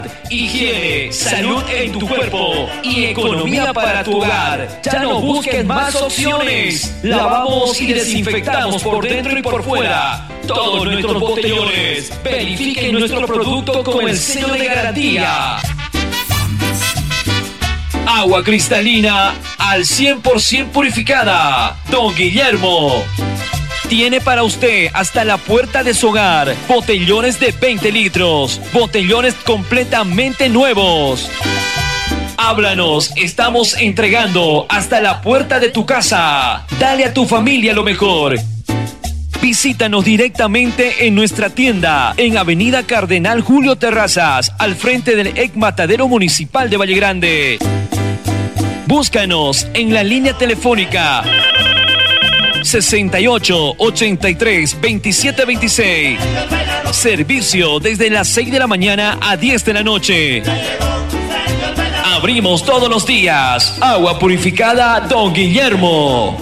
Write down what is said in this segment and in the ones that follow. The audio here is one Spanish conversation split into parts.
Higiene, salud en tu cuerpo y economía para tu hogar. Ya no busques más opciones. Lavamos y desinfectamos por dentro y por fuera todos nuestros botellones. Verifiquen nuestro producto con el sello de garantía. Agua cristalina al 100% purificada. Don Guillermo tiene para usted hasta la puerta de su hogar botellones de 20 litros, botellones completamente nuevos. Háblanos, estamos entregando hasta la puerta de tu casa. Dale a tu familia lo mejor. Visítanos directamente en nuestra tienda en Avenida Cardenal Julio Terrazas, al frente del EC Matadero Municipal de Valle Grande. Búscanos en la línea telefónica 68 83 27 26. Servicio desde las 6 de la mañana a 10 de la noche. Abrimos todos los días. Agua purificada Don Guillermo.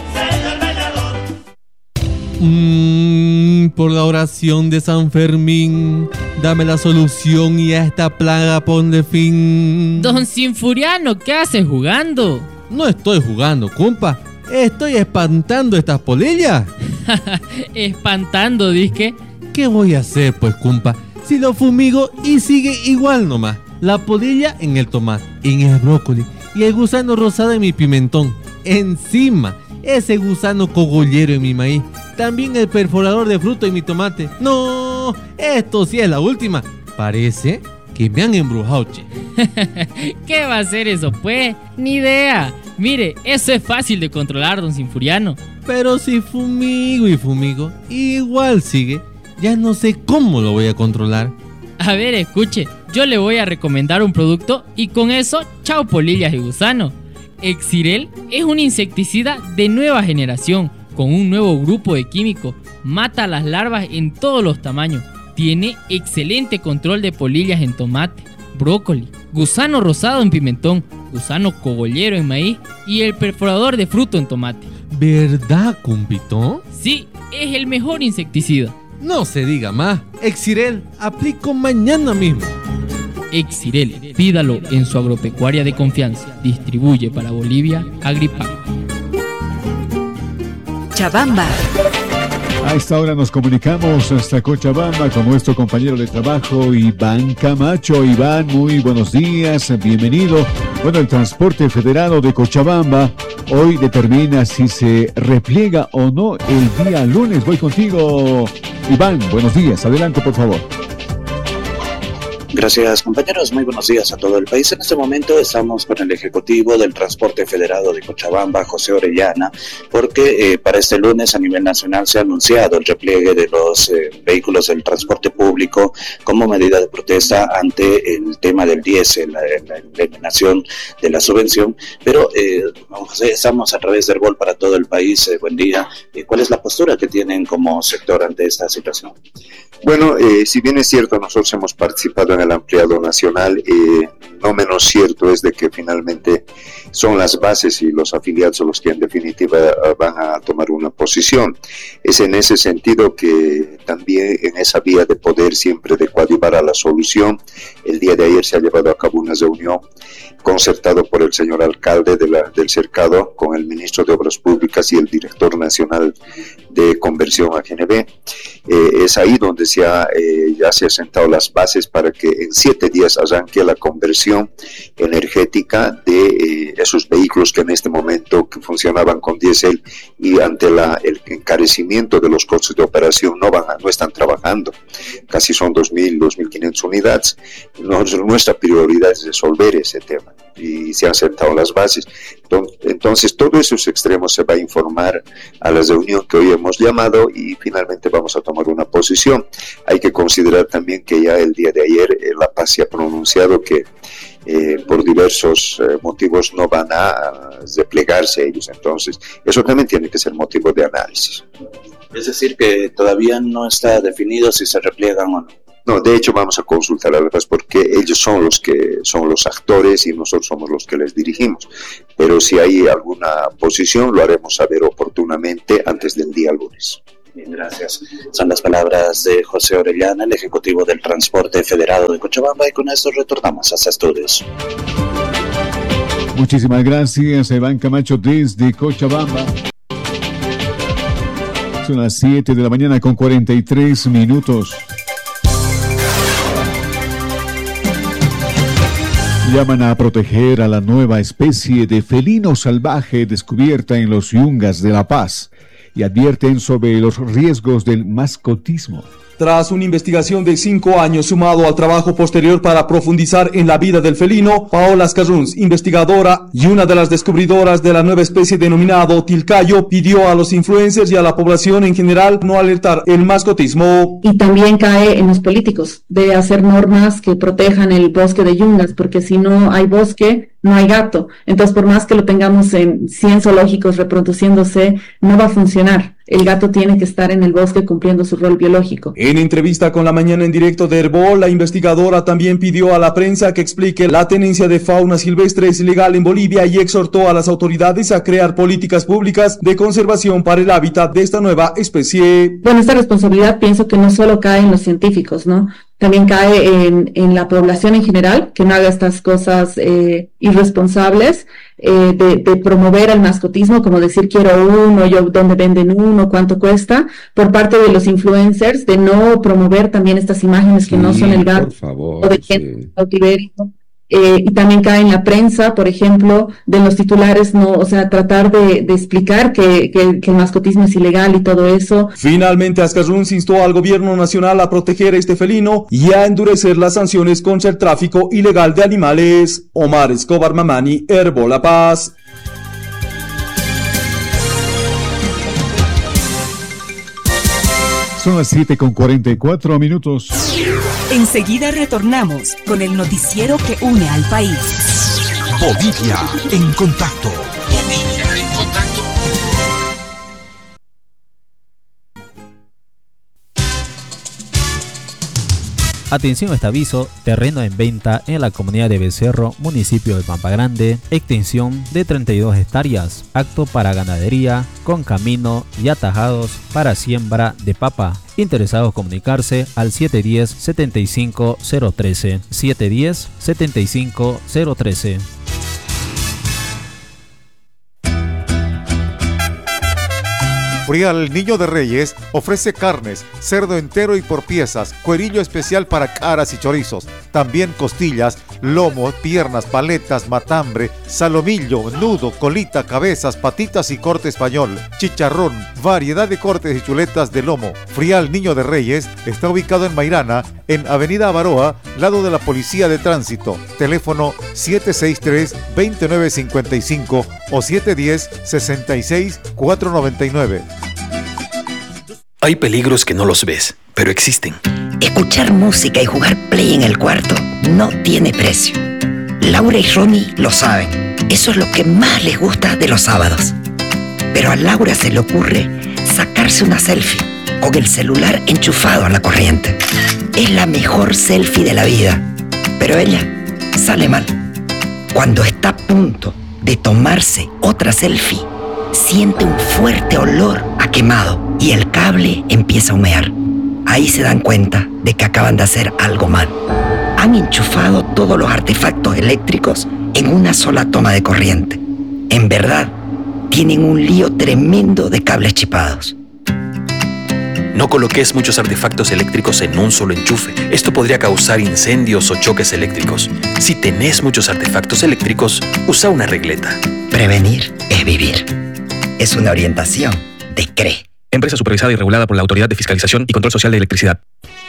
Por la oración de San Fermín, dame la solución y a esta plaga ponle fin. Don Sinfuriano, ¿qué haces jugando? No estoy jugando, compa. Estoy espantando estas polillas. Espantando, disque. ¿Qué voy a hacer, pues, compa? Si lo fumigo y sigue igual nomás. La polilla en el tomate, en el brócoli y el gusano rosado en mi pimentón. Encima, ese gusano cogollero en mi maíz. También el perforador de fruto en mi tomate. No, esto sí es la última. Parece que me han embrujado, che. ¿Qué va a hacer eso, pues? Ni idea. Mire, eso es fácil de controlar, don Sinfuriano. Pero si fumigo y fumigo, igual sigue. Ya no sé cómo lo voy a controlar. A ver, escuche, yo le voy a recomendar un producto y con eso, chao polillas y gusano. Exirel es un insecticida de nueva generación, con un nuevo grupo de químicos. Mata las larvas en todos los tamaños. Tiene excelente control de polillas en tomate, brócoli, gusano rosado en pimentón, gusano cogollero en maíz y el perforador de fruto en tomate. ¿Verdad, compito? Sí, es el mejor insecticida. No se diga más. Exirel, aplico mañana mismo. Exirel, pídalo en su agropecuaria de confianza. Distribuye para Bolivia Agripac. Cochabamba. A esta hora nos comunicamos hasta Cochabamba con nuestro compañero de trabajo Iván Camacho. Iván, muy buenos días, bienvenido. Bueno, el Transporte Federado de Cochabamba hoy determina si se repliega o no el día lunes. Voy contigo, Iván, buenos días, adelante por favor. Gracias, compañeros. Muy buenos días a todo el país. En este momento estamos con el Ejecutivo del Transporte Federado de Cochabamba, José Orellana, porque para este lunes a nivel nacional se ha anunciado el repliegue de los vehículos del transporte público como medida de protesta ante el tema del diésel, la eliminación de la subvención. Pero, José, estamos a través del Gol para todo el país. Buen día. ¿Cuál es la postura que tienen como sector ante esta situación? Bueno, si bien es cierto, nosotros hemos participado en el ampliado nacional, no menos cierto es de que finalmente son las bases y los afiliados los que en definitiva van a tomar una posición. Es en ese sentido que también en esa vía de poder siempre de coadyuvar a la solución, el día de ayer se ha llevado a cabo una reunión concertado por el señor alcalde del Cercado con el ministro de Obras Públicas y el director nacional de Conversión AGNB. Es ahí donde ya se han sentado las bases para que en 7 días arranque la conversión energética de esos vehículos que en este momento que funcionaban con diésel y ante el encarecimiento de los costos de operación no están trabajando. Casi son 2.500 unidades. Nuestra prioridad es resolver ese tema y se han sentado las bases. Entonces, todos esos extremos se va a informar a la reunión que hoy hemos llamado y finalmente vamos a tomar una posición. Hay que considerar también que ya el día de ayer La Paz se ha pronunciado que por diversos motivos no van a replegarse ellos. Entonces, eso también tiene que ser motivo de análisis. Es decir, que todavía no está definido si se repliegan o no. No, de hecho vamos a consultar a La Paz porque ellos son los actores y nosotros somos los que les dirigimos. Pero si hay alguna posición lo haremos saber oportunamente antes del día lunes. Bien, gracias. Son las palabras de José Orellana, el ejecutivo del Transporte Federado de Cochabamba, y con esto retornamos a estudios. Muchísimas gracias, Iván Camacho, desde Cochabamba. Son las 7 de la mañana con 43 minutos. Llaman a proteger a la nueva especie de felino salvaje descubierta en los yungas de La Paz y advierten sobre los riesgos del mascotismo. Tras una investigación de 5 años sumado al trabajo posterior para profundizar en la vida del felino, Paola Ascarruns, investigadora y una de las descubridoras de la nueva especie denominado tilcayo, pidió a los influencers y a la población en general no alertar el mascotismo. Y también cae en los políticos de hacer normas que protejan el bosque de yungas, porque si no hay bosque, no hay gato. Entonces, por más que lo tengamos en 100 zoológicos reproduciéndose, no va a funcionar. El gato tiene que estar en el bosque cumpliendo su rol biológico. En entrevista con La Mañana en Directo de Herbol, la investigadora también pidió a la prensa que explique la tenencia de fauna silvestre es ilegal en Bolivia y exhortó a las autoridades a crear políticas públicas de conservación para el hábitat de esta nueva especie. Bueno, esta responsabilidad pienso que no solo cae en los científicos, ¿no? También cae en la población en general, que no haga estas cosas irresponsables, de promover el mascotismo, como decir quiero uno, yo dónde venden uno, cuánto cuesta, por parte de los influencers, de no promover también estas imágenes que no son el gato, por favor, o de gente cautiverio. Y también cae en la prensa, por ejemplo, de los titulares, no, o sea, tratar de explicar que el mascotismo es ilegal y todo eso. Finalmente, Ascarruns instó al gobierno nacional a proteger a este felino y a endurecer las sanciones contra el tráfico ilegal de animales. Omar Escobar Mamani, Herbol La Paz. Son las 7 con 44 minutos. Enseguida retornamos con el noticiero que une al país. Bolivia en contacto. Bolivia en contacto. Atención a este aviso, terreno en venta en la comunidad de Becerro, municipio de Pampa Grande, extensión de 32 hectáreas, apto para ganadería, con camino y atajados para siembra de papa. Interesados comunicarse al 710-75013, 710-75013. Frial Niño de Reyes ofrece carnes, cerdo entero y por piezas, cuerillo especial para caras y chorizos, también costillas, lomo, piernas, paletas, matambre, salomillo, nudo, colita, cabezas, patitas y corte español, chicharrón, variedad de cortes y chuletas de lomo. Frial Niño de Reyes está ubicado en Mairana, en Avenida Avaroa, lado de la Policía de Tránsito. Teléfono 763-2955 o 710-66499. Hay peligros que no los ves, pero existen. Escuchar música y jugar play en el cuarto no tiene precio. Laura y Ronnie lo saben. Eso es lo que más les gusta de los sábados. Pero a Laura se le ocurre sacarse una selfie con el celular enchufado a la corriente. Es la mejor selfie de la vida, pero ella sale mal. Cuando está a punto de tomarse otra selfie, siente un fuerte olor a quemado y el cable empieza a humear. Ahí se dan cuenta de que acaban de hacer algo mal. Han enchufado todos los artefactos eléctricos en una sola toma de corriente. En verdad, tienen un lío tremendo de cables chipados. No coloques muchos artefactos eléctricos en un solo enchufe. Esto podría causar incendios o choques eléctricos. Si tenés muchos artefactos eléctricos, usa una regleta. Prevenir es vivir. Es una orientación de CRE. Empresa supervisada y regulada por la Autoridad de Fiscalización y Control Social de Electricidad.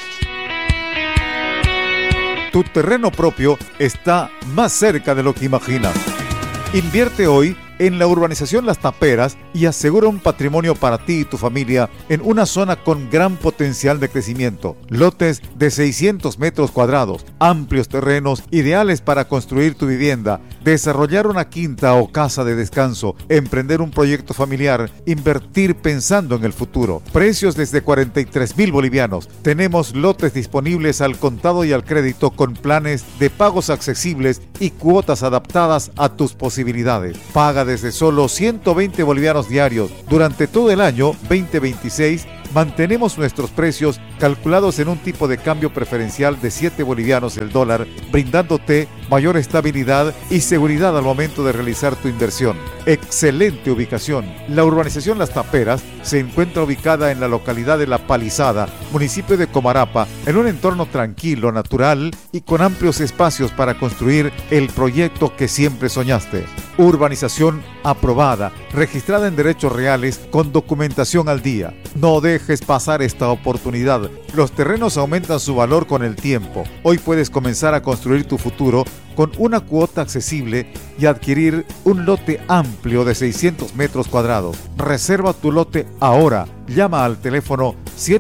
Tu terreno propio está más cerca de lo que imaginas. Invierte hoy en la urbanización Las Taperas y asegura un patrimonio para ti y tu familia en una zona con gran potencial de crecimiento. Lotes de 600 metros cuadrados, amplios terrenos ideales para construir tu vivienda, desarrollar una quinta o casa de descanso, emprender un proyecto familiar, invertir pensando en el futuro. Precios desde 43,000 bolivianos. Tenemos lotes disponibles al contado y al crédito con planes de pagos accesibles y cuotas adaptadas a tus posibilidades. Paga desde solo 120 bolivianos diarios durante todo el año 2026 Mantenemos nuestros precios calculados en un tipo de cambio preferencial de 7 bolivianos el dólar, brindándote mayor estabilidad y seguridad al momento de realizar tu inversión. Excelente ubicación. La urbanización Las Taperas se encuentra ubicada en la localidad de La Palizada, municipio de Comarapa, en un entorno tranquilo, natural y con amplios espacios para construir el proyecto que siempre soñaste. Urbanización aprobada, registrada en derechos reales, con documentación al día. No dejes pasar esta oportunidad. Los terrenos aumentan su valor con el tiempo. Hoy puedes comenzar a construir tu futuro con una cuota accesible y adquirir un lote amplio de 600 metros cuadrados. Reserva tu lote ahora. Llama al teléfono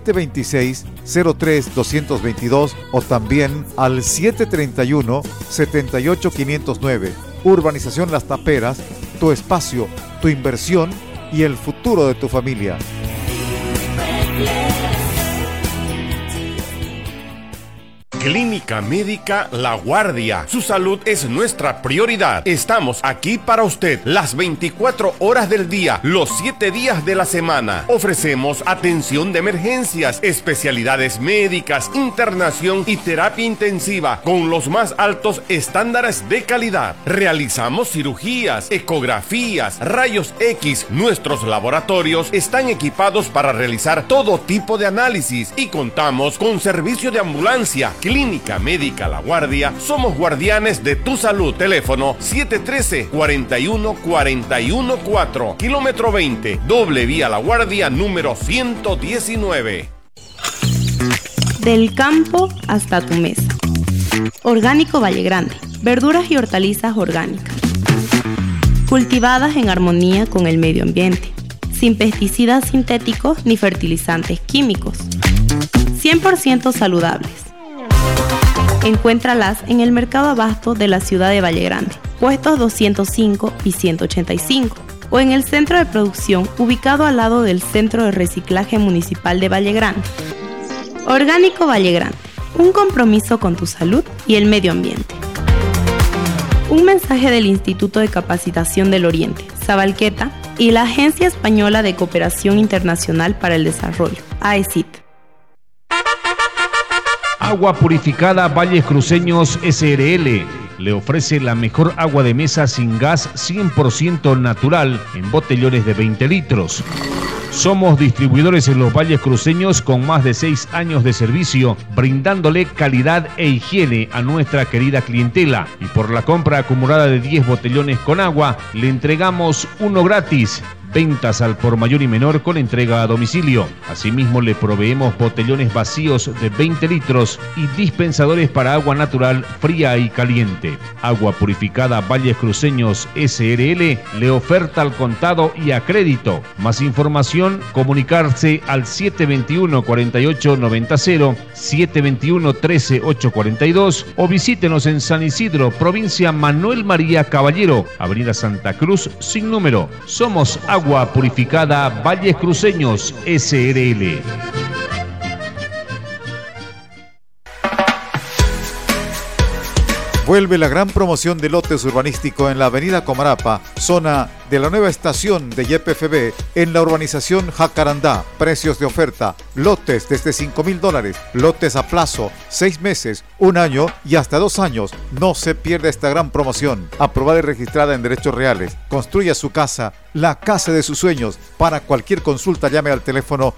726-03-222 o también al 731-78-509. Urbanización Las Taperas, tu espacio, tu inversión y el futuro de tu familia. Clínica Médica La Guardia. Su salud es nuestra prioridad. Estamos aquí para usted las 24 horas del día, los 7 días de la semana. Ofrecemos atención de emergencias, especialidades médicas, internación y terapia intensiva con los más altos estándares de calidad. Realizamos cirugías, ecografías, rayos X. Nuestros laboratorios están equipados para realizar todo tipo de análisis y contamos con servicio de ambulancia. Clínica Médica La Guardia, somos guardianes de tu salud. Teléfono 713-41-41-4, kilómetro 20, doble vía La Guardia, número 119. Del campo hasta tu mesa. Orgánico Valle Grande, verduras y hortalizas orgánicas, cultivadas en armonía con el medio ambiente, sin pesticidas sintéticos ni fertilizantes químicos, 100% saludables. Encuéntralas en el Mercado Abasto de la ciudad de Valle Grande, puestos 205 y 185, o en el centro de producción ubicado al lado del Centro de Reciclaje Municipal de Valle Grande. Orgánico Valle Grande, un compromiso con tu salud y el medio ambiente. Un mensaje del Instituto de Capacitación del Oriente, Sabalqueta, y la Agencia Española de Cooperación Internacional para el Desarrollo, AECID. Agua Purificada Valles Cruceños SRL le ofrece la mejor agua de mesa sin gas 100% natural en botellones de 20 litros. Somos distribuidores en los Valles Cruceños con más de 6 años de servicio, brindándole calidad e higiene a nuestra querida clientela. Y por la compra acumulada de 10 botellones con agua, le entregamos uno gratis. Ventas al por mayor y menor con entrega a domicilio. Asimismo, le proveemos botellones vacíos de 20 litros y dispensadores para agua natural fría y caliente. Agua Purificada Valles Cruceños SRL le oferta al contado y a crédito. Más información, comunicarse al 721-4890, 721-13842 o visítenos en San Isidro, provincia Manuel María Caballero, Avenida Santa Cruz, sin número. Somos Agua Purificada Valles Cruceños SRL. Vuelve la gran promoción de lotes urbanístico en la avenida Comarapa, zona de la nueva estación de YPFB, en la urbanización Jacarandá. Precios de oferta: lotes desde $5,000, lotes a plazo, 6 meses, 1 año y hasta 2 años. No se pierda esta gran promoción, aprobada y registrada en derechos reales. Construya su casa, la casa de sus sueños. Para cualquier consulta llame al teléfono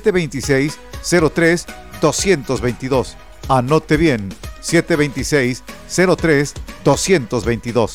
726-03-222. Anote bien, 726-03-222.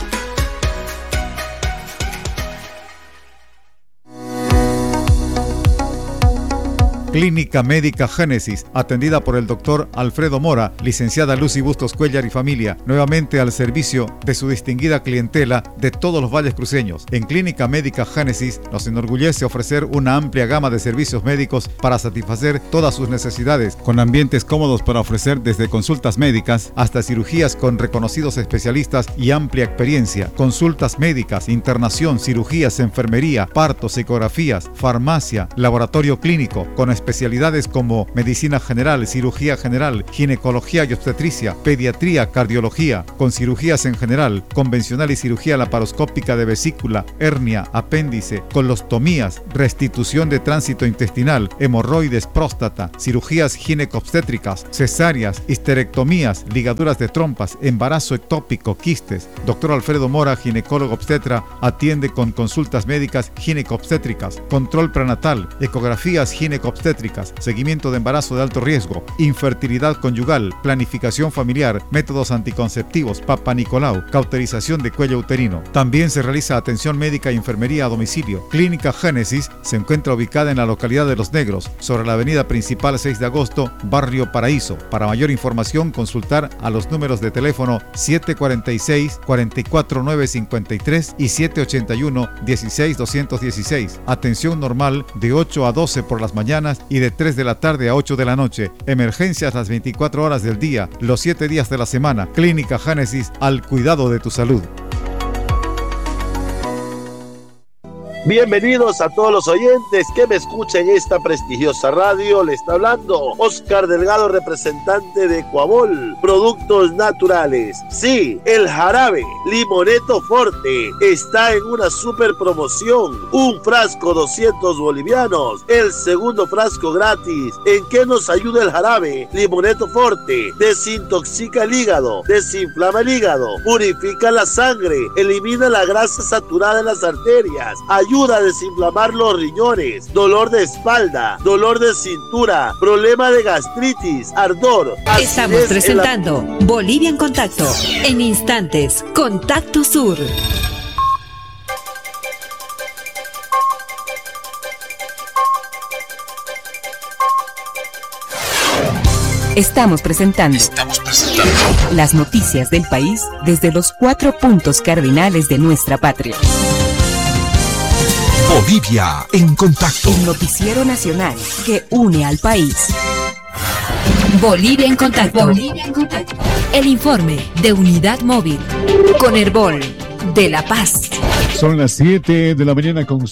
Clínica Médica Génesis, atendida por el doctor Alfredo Mora, licenciada Lucy Bustos Cuellar y familia, nuevamente al servicio de su distinguida clientela de todos los valles cruceños. En Clínica Médica Génesis nos enorgullece ofrecer una amplia gama de servicios médicos para satisfacer todas sus necesidades, con ambientes cómodos para ofrecer desde consultas médicas hasta cirugías con reconocidos especialistas y amplia experiencia, consultas médicas, internación, cirugías, enfermería, partos, ecografías, farmacia, laboratorio clínico, con especialidades como medicina general, cirugía general, ginecología y obstetricia, pediatría, cardiología, con cirugías en general, convencional y cirugía laparoscópica de vesícula, hernia, apéndice, colostomías, restitución de tránsito intestinal, hemorroides, próstata, cirugías ginecobstétricas, cesáreas, histerectomías, ligaduras de trompas, embarazo ectópico, quistes. Dr. Alfredo Mora, ginecólogo obstetra, atiende con consultas médicas ginecobstétricas, control prenatal, ecografías ginecobstétricas, seguimiento de embarazo de alto riesgo, infertilidad conyugal, planificación familiar, métodos anticonceptivos, Papa Nicolau, cauterización de cuello uterino. También se realiza atención médica e enfermería a domicilio. Clínica Génesis se encuentra ubicada en la localidad de Los Negros, sobre la avenida principal 6 de agosto, Barrio Paraíso. Para mayor información, consultar a los números de teléfono 746-44953 y 781-16216. Atención normal de 8 a 12 por las mañanas y de 3 de la tarde a 8 de la noche. Emergencias las 24 horas del día, los 7 días de la semana. Clínica Génesis, al cuidado de tu salud. Bienvenidos a todos los oyentes que me escuchan en esta prestigiosa radio. Le está hablando Oscar Delgado, representante de Ecuabol Productos Naturales. Sí, el jarabe Limoneto Forte está en una super promoción. Un frasco 200 bolivianos, el segundo frasco gratis. ¿En qué nos ayuda el jarabe Limoneto Forte? Desintoxica el hígado, desinflama el hígado, purifica la sangre, elimina la grasa saturada en las arterias, ayuda a desinflamar los riñones, dolor de espalda, dolor de cintura, problema de gastritis, ardor. Estamos presentando Bolivia en Contacto. En instantes, Contacto Sur. Estamos presentando las noticias del país desde los 4 puntos cardinales de nuestra patria. Bolivia en Contacto. El noticiero nacional que une al país. Bolivia en Contacto. Bolivia en Contacto. El informe de Unidad Móvil con Herbol de La Paz. Son las 7 de la mañana con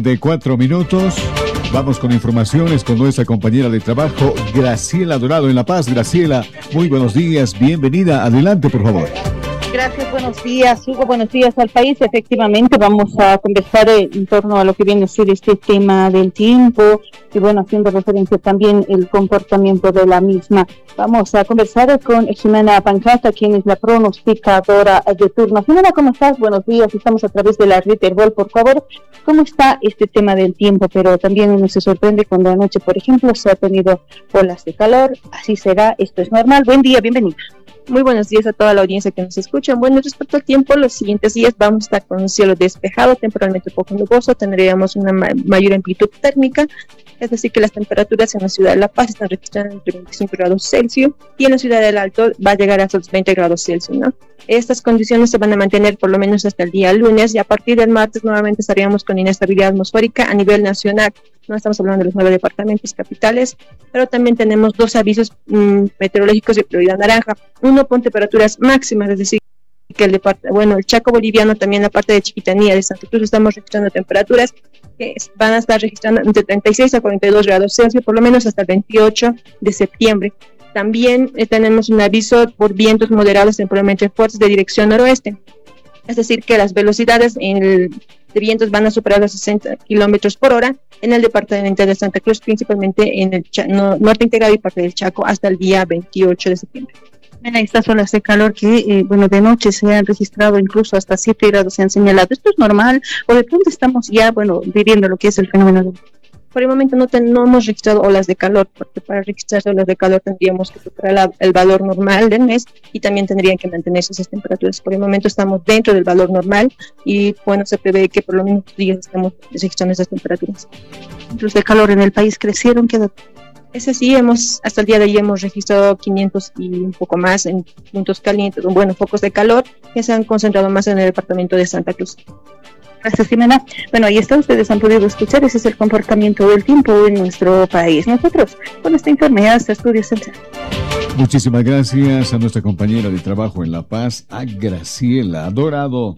54 minutos. Vamos con informaciones con nuestra compañera de trabajo, Graciela Dorado en La Paz. Graciela, muy buenos días, bienvenida. Adelante, por favor. Gracias, buenos días, Hugo, buenos días al país. Efectivamente, vamos a conversar en torno a lo que viene a ser este tema del tiempo y, bueno, haciendo referencia también el comportamiento de la misma. Vamos a conversar con Jimena Pancata, quien es la pronosticadora de turno. Jimena, ¿cómo estás? Buenos días, estamos a través de la red Herbol, por favor. ¿Cómo está este tema del tiempo? Pero también uno se sorprende cuando anoche, por ejemplo, se ha tenido olas de calor. Así será, esto es normal. Buen día, bienvenido. Muy buenos días a toda la audiencia que nos escucha. Bueno, respecto al tiempo, los siguientes días vamos a estar con un cielo despejado, temporalmente poco nuboso, tendríamos una mayor amplitud térmica, es decir que las temperaturas en la ciudad de La Paz están registrando entre 25 grados Celsius y en la ciudad del Alto va a llegar hasta los 20 grados Celsius, ¿no? Estas condiciones se van a mantener por lo menos hasta el día lunes y a partir del martes nuevamente estaríamos con inestabilidad atmosférica a nivel nacional. No estamos hablando de los 9 departamentos capitales, pero también tenemos 2 avisos meteorológicos de prioridad naranja. Uno con temperaturas máximas, es decir, que el Chaco boliviano, también la parte de Chiquitanía, de Santa Cruz, estamos registrando temperaturas que van a estar registrando entre 36 a 42 grados Celsius, por lo menos hasta el 28 de septiembre. También tenemos un aviso por vientos moderados temporalmente fuertes de dirección noroeste. Es decir, que las velocidades de vientos van a superar los 60 kilómetros por hora en el departamento de Santa Cruz, principalmente en el norte integrado y parte del Chaco, hasta el día 28 de septiembre. Estas olas de calor que, de noche se han registrado incluso hasta 7 grados se han señalado. ¿Esto es normal o de pronto estamos ya, viviendo lo que es el fenómeno de... Por el momento no hemos registrado olas de calor, porque para registrar olas de calor tendríamos que superar el valor normal del mes y también tendrían que mantenerse esas temperaturas. Por el momento estamos dentro del valor normal y se prevé que por lo menos días estamos registrando esas temperaturas. Los de calor en el país crecieron, ¿qué? Es así, hasta el día de hoy hemos registrado 500 y un poco más en puntos calientes, focos de calor que se han concentrado más en el departamento de Santa Cruz. Gracias, Jimena. Ahí está, ustedes han podido escuchar, ese es el comportamiento del tiempo en nuestro país. Nosotros, con esta informe, hasta Estudios Central. Muchísimas gracias a nuestra compañera de trabajo en La Paz, a Graciela Dorado.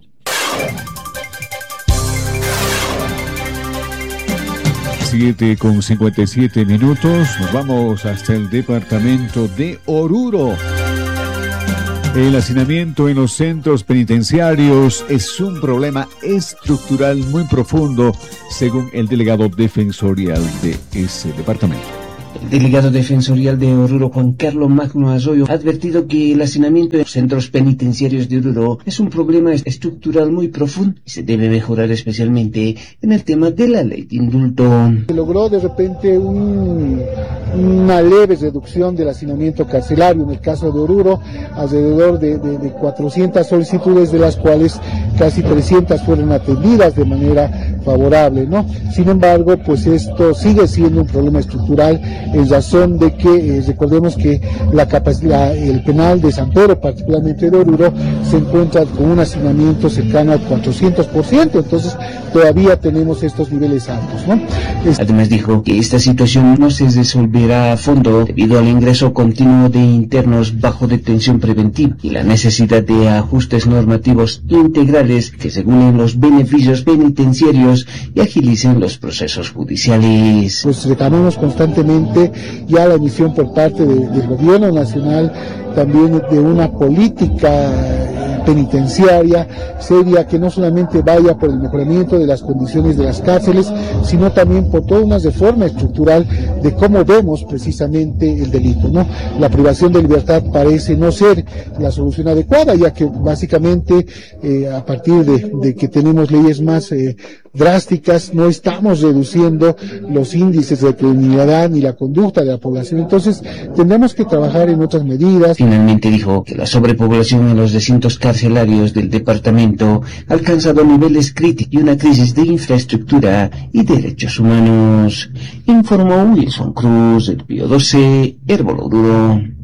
7:57. Nos vamos hasta el departamento de Oruro. El hacinamiento en los centros penitenciarios es un problema estructural muy profundo, según el delegado defensorial de ese departamento. El delegado defensorial de Oruro, Juan Carlos Magno Arroyo, ha advertido que el hacinamiento en los centros penitenciarios de Oruro es un problema estructural muy profundo y se debe mejorar especialmente en el tema de la ley de indulto. Se logró de repente una leve reducción del hacinamiento carcelario en el caso de Oruro, alrededor de 400 solicitudes, de las cuales casi 300 fueron atendidas de manera favorable, ¿no? Sin embargo, pues esto sigue siendo un problema estructural, en razón de que recordemos que el penal de San Pedro, particularmente de Oruro, se encuentra con un hacinamiento cercano al 400%, entonces todavía tenemos estos niveles altos, ¿no? Además dijo que esta situación no se resolverá a fondo debido al ingreso continuo de internos bajo detención preventiva y la necesidad de ajustes normativos integrales que regulen los beneficios penitenciarios y agilicen los procesos judiciales. Pues reclamamos constantemente ya la emisión por parte del gobierno nacional también de una política penitenciaria seria, que no solamente vaya por el mejoramiento de las condiciones de las cárceles, sino también por toda una reforma estructural de cómo vemos precisamente el delito, ¿no? La privación de libertad parece no ser la solución adecuada, ya que básicamente a partir de que tenemos leyes más drásticas, no estamos reduciendo los índices de criminalidad ni la conducta de la población. Entonces tendremos que trabajar en otras medidas. Finalmente dijo que la sobrepoblación en los recintos carcelarios del departamento ha alcanzado niveles críticos y una crisis de infraestructura y derechos humanos. Informó Wilson Cruz, el Pío 12, Herbol Oruro.